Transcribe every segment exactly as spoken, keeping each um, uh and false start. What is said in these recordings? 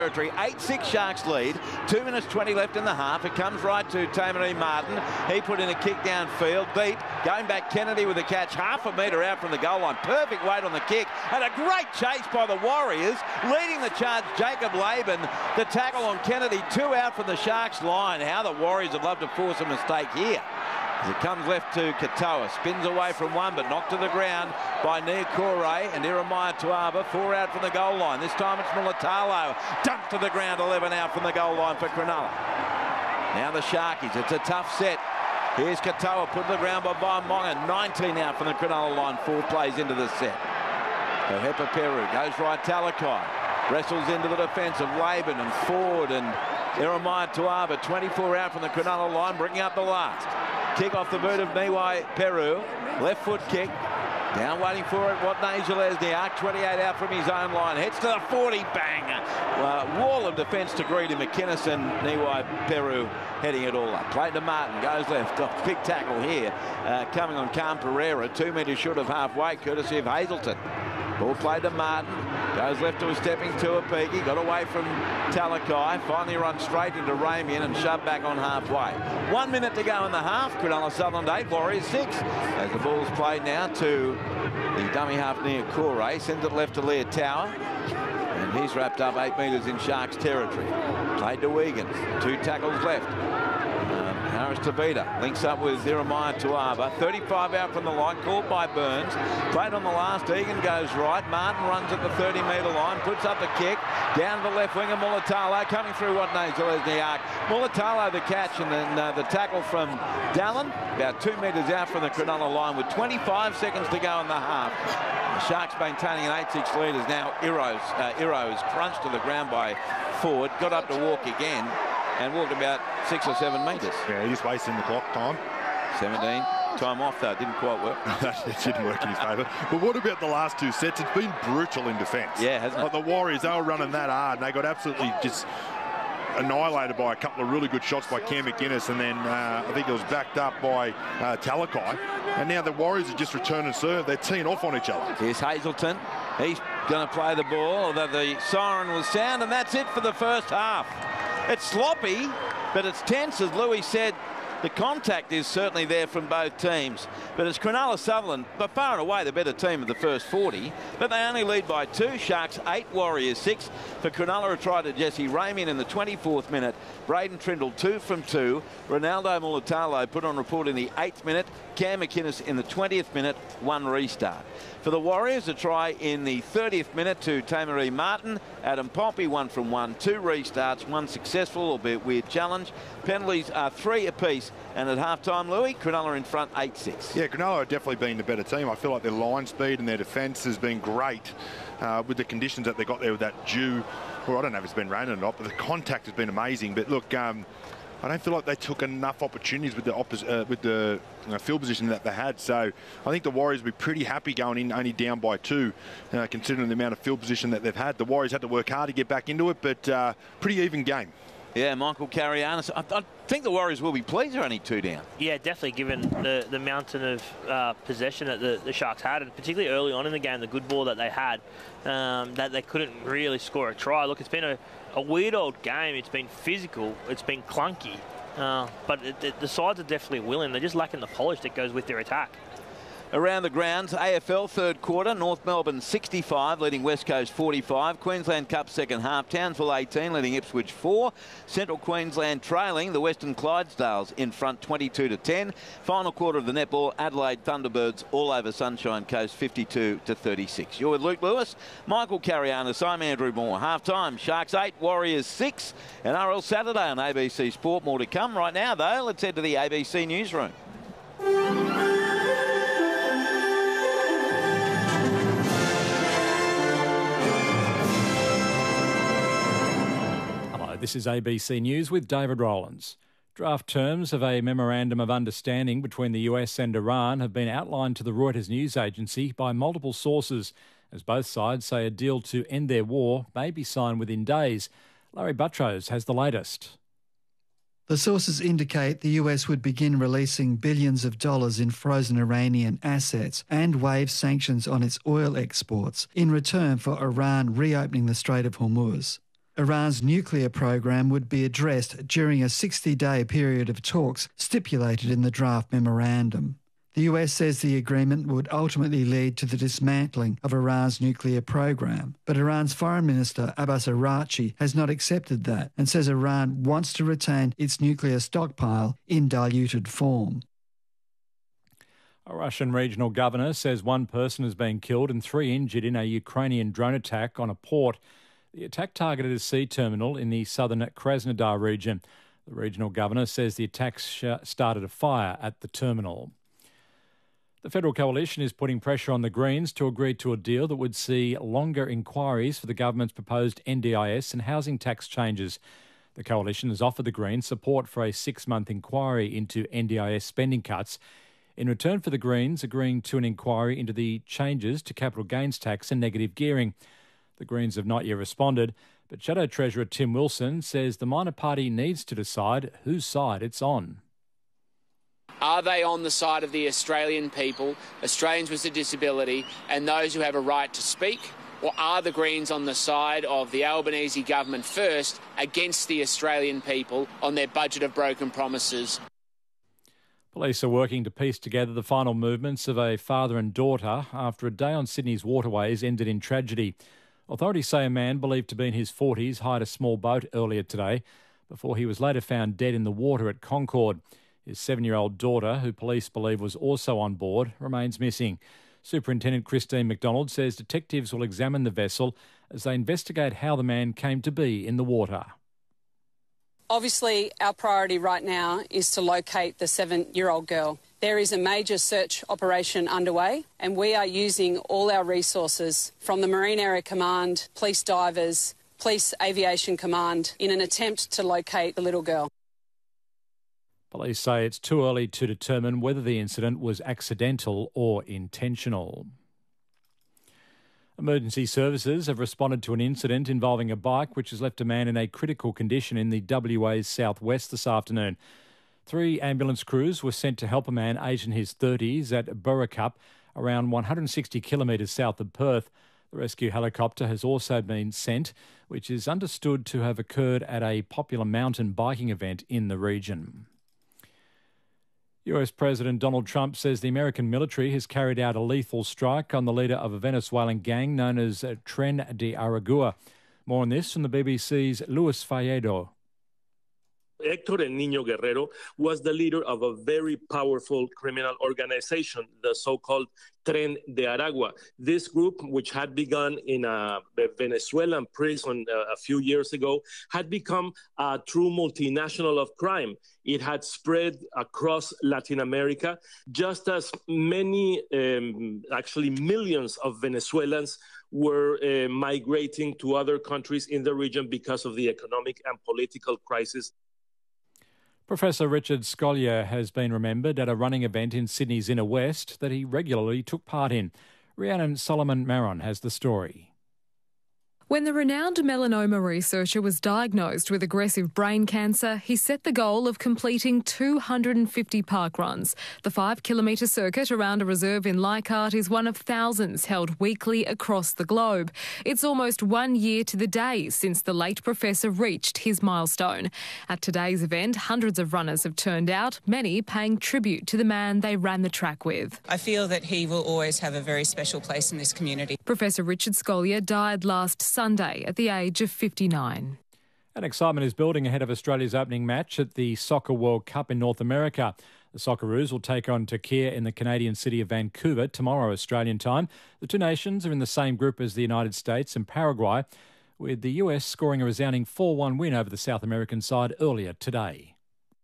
Territory. eight six Sharks lead. two minutes twenty left in the half. It comes right to Tamaree Martin. He put in a kick downfield. Deep. Going back, Kennedy with a catch. Half a metre out from the goal line. Perfect weight on the kick. And a great chase by the Warriors. Leading the charge, Jacob Laban. The tackle on Kennedy. Two out from the Sharks line. How the Warriors would love to force a mistake here. As it comes left to Katoa, spins away from one, but knocked to the ground by Niokore and Iremaya Tuaba. Four out from the goal line. This time it's Mulatalo. Dumped to the ground, eleven out from the goal line for Cronulla. Now the Sharkies, it's a tough set. Here's Katoa, put to the ground by Vaimonga. nineteen out from the Cronulla line, four plays into the set. So Hepa Peru goes right, Talakai. Wrestles into the defence of Laban and Ford and Iremaya Tuaba. twenty-four out from the Cronulla line, bringing up the last. Kick off the boot of Niwai Peru. Left foot kick. Down waiting for it, Watney Zelezniak. twenty-eight out from his own line. Heads to the forty. Bang! Uh, wall of defence to Greedy McInnes and Niwai Peru heading it all up. Played to Martin. Goes left. Oh, big tackle here. Uh, coming on Cam Pereira. Two metres short of halfway, courtesy of Hazelton. Ball played to Martin. Goes left to a stepping Tuapiki. Got away from Talakai. Finally run straight into Ramian and shoved back on halfway. One minute to go in the half. Cronulla Sutherland eight, Warriors six. As the ball's played now to the dummy half Niokore. Sends it left to Leah Tower. And he's wrapped up eight metres in Sharks territory. Played to Wiegans. Two tackles left. Um, Harris Tavita links up with Iremaya Tuaba. thirty-five out from the line, caught by Burns. Played on the last, Egan goes right. Martin runs at the thirty metre line, puts up the kick. Down the left winger, Mulatalo coming through Watney Zelezniak. Mulatalo the catch, and then uh, the tackle from Dallin. About two metres out from the Cronulla line with twenty-five seconds to go in the half. The Sharks maintaining an eight six lead as now Iro's, uh, Iro is crunched to the ground by Ford. Got up to walk again. And walked about six or seven metres. Yeah, he's wasting the clock time. seventeen. Time off, though. Didn't quite work. It didn't work in his favour. But what about the last two sets? It's been brutal in defence. Yeah, hasn't it? Like the Warriors, they were running that hard, and they got absolutely just annihilated by a couple of really good shots by Cam McInnes, and then uh, I think it was backed up by uh, Talakai. And now the Warriors are just return and serve. They're teeing off on each other. Here's Hazelton. He's going to play the ball, although the siren will sound, and that's it for the first half. It's sloppy, but it's tense, as Louis said. The contact is certainly there from both teams. But it's Cronulla Sutherland, by far and away the better team of the first forty. But they only lead by two. Sharks eight, Warriors six. For Cronulla, a try to Jesse Ramian in the twenty-fourth minute. Braden Trindle two from two. Ronaldo Mulatalo put on report in the eighth minute. Cam McInnes in the twentieth minute. One restart. For the Warriors, a try in the thirtieth minute to Tamaree Martin. Adam Pompey, one from one. Two restarts, one successful, albeit weird challenge. Penalties are three apiece. And at half-time, Louis, Cronulla in front eight six. Yeah, Cronulla have definitely been the better team. I feel like their line speed and their defence has been great uh, with the conditions that they got there with that dew. Well, I don't know if it's been raining or not, but the contact has been amazing. But look, um, I don't feel like they took enough opportunities with the uh, with the uh, field position that they had. So I think the Warriors will be pretty happy going in only down by two, uh, considering the amount of field position that they've had. The Warriors had to work hard to get back into it, but uh, pretty even game. Yeah, Michael Carianis. I, I think the Warriors will be pleased they're only two down. Yeah, definitely, given the, the mountain of uh, possession that the, the Sharks had, and particularly early on in the game, the good ball that they had, um, that they couldn't really score a try. Look, it's been a, a weird old game. It's been physical. It's been clunky. Uh, but it, it, the sides are definitely willing. They're just lacking the polish that goes with their attack. Around the grounds, A F L third quarter, North Melbourne sixty-five, leading West Coast forty-five. Queensland Cup second half, Townsville eighteen, leading Ipswich four. Central Queensland trailing the Western Clydesdales in front twenty-two to ten. Final quarter of the netball, Adelaide Thunderbirds all over Sunshine Coast fifty-two to thirty-six. You're with Luke Lewis, Michael Carianis, I'm Andrew Moore. Half time, Sharks eight, Warriors six. N R L Saturday on A B C Sport. More to come. Right now, though, let's head to the A B C newsroom. This is A B C News with David Rowlands. Draft terms of a memorandum of understanding between the U S and Iran have been outlined to the Reuters news agency by multiple sources, as both sides say a deal to end their war may be signed within days. Larry Buttrose has the latest. The sources indicate the U S would begin releasing billions of dollars in frozen Iranian assets and waive sanctions on its oil exports in return for Iran reopening the Strait of Hormuz. Iran's nuclear program would be addressed during a sixty-day period of talks stipulated in the draft memorandum. The U S says the agreement would ultimately lead to the dismantling of Iran's nuclear program, but Iran's Foreign Minister Abbas Araghchi has not accepted that and says Iran wants to retain its nuclear stockpile in diluted form. A Russian regional governor says one person has been killed and three injured in a Ukrainian drone attack on a port. The attack targeted a sea terminal in the southern Krasnodar region. The regional governor says the attack sh- started a fire at the terminal. The Federal Coalition is putting pressure on the Greens to agree to a deal that would see longer inquiries for the government's proposed N D I S and housing tax changes. The Coalition has offered the Greens support for a six-month inquiry into N D I S spending cuts in return for the Greens agreeing to an inquiry into the changes to capital gains tax and negative gearing. The Greens have not yet responded, but Shadow Treasurer Tim Wilson says the minor party needs to decide whose side it's on. Are they on the side of the Australian people, Australians with a disability, and those who have a right to speak? Or are the Greens on the side of the Albanese government first against the Australian people on their budget of broken promises? Police are working to piece together the final movements of a father and daughter after a day on Sydney's waterways ended in tragedy. Authorities say a man believed to be in his forties hired a small boat earlier today before he was later found dead in the water at Concord. His seven-year-old daughter, who police believe was also on board, remains missing. Superintendent Christine McDonald says detectives will examine the vessel as they investigate how the man came to be in the water. Obviously, our priority right now is to locate the seven-year-old girl. There is a major search operation underway, and we are using all our resources from the Marine Area Command, police divers, Police Aviation Command in an attempt to locate the little girl. Police say it's too early to determine whether the incident was accidental or intentional. Emergency services have responded to an incident involving a bike which has left a man in a critical condition in the W A's southwest this afternoon. Three ambulance crews were sent to help a man aged in his thirties at Burracup, around one hundred sixty kilometres south of Perth. The rescue helicopter has also been sent, which is understood to have occurred at a popular mountain biking event in the region. U S President Donald Trump says the American military has carried out a lethal strike on the leader of a Venezuelan gang known as Tren de Aragua. More on this from the B B C's Luis Falledo. Héctor El Niño Guerrero was the leader of a very powerful criminal organization, the so-called Tren de Aragua. This group, which had begun in a Venezuelan prison a few years ago, had become a true multinational of crime. It had spread across Latin America, just as many, um, actually millions of Venezuelans were uh, migrating to other countries in the region because of the economic and political crisis. Professor Richard Scolyer has been remembered at a running event in Sydney's inner west that he regularly took part in. Rhiannon Solomon-Maron has the story. When the renowned melanoma researcher was diagnosed with aggressive brain cancer, he set the goal of completing two hundred fifty park runs. The five-kilometre circuit around a reserve in Leichhardt is one of thousands held weekly across the globe. It's almost one year to the day since the late professor reached his milestone. At today's event, hundreds of runners have turned out, many paying tribute to the man they ran the track with. I feel that he will always have a very special place in this community. Professor Richard Scolyer died last Sunday at the age of fifty-nine. And excitement is building ahead of Australia's opening match at the Soccer World Cup in North America. The Socceroos will take on Turkey in the Canadian city of Vancouver tomorrow Australian time. The two nations are in the same group as the United States and Paraguay, with the U S scoring a resounding four one win over the South American side earlier today.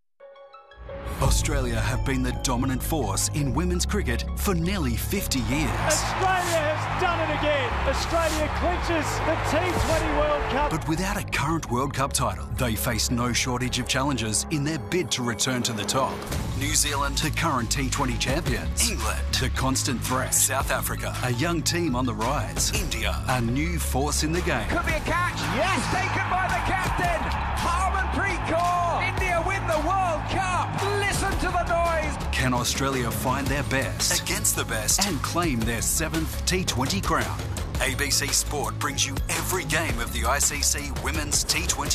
Australia have been the dominant force in women's cricket for nearly fifty years. Australia has done it again. Australia clinches the T twenty World Cup. But without a current World Cup title, they face no shortage of challenges in their bid to return to the top. New Zealand, the current T twenty champions. England, the constant threat. South Africa, a young team on the rise. India, a new force in the game. Could be a catch. Yes, taken by the captain. Harmanpreet Kaur. India win the World Cup. Listen to the noise. Can Australia find their best against the best and claim their seventh T twenty crown? A B C Sport brings you every game of the I C C Women's T twenty